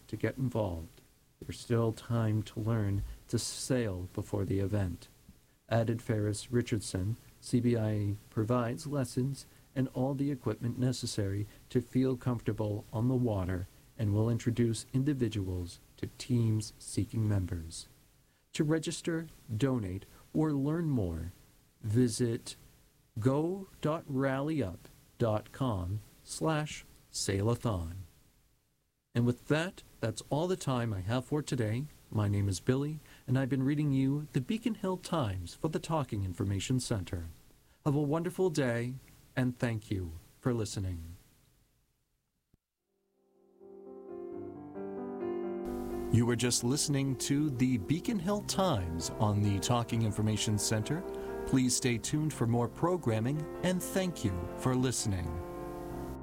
to get involved. There's still time to learn to sail before the event. Added Ferris Richardson, CBI provides lessons and all the equipment necessary to feel comfortable on the water and will introduce individuals to teams seeking members. To register, donate, or learn more, visit go.rallyyup.com/sailathon. And with that, that's all the time I have for today. My name is Billy, and I've been reading you the Beacon Hill Times for the Talking Information Center. Have a wonderful day, and thank you for listening. You were just listening to the Beacon Hill Times on the Talking Information Center. Please stay tuned for more programming, and thank you for listening.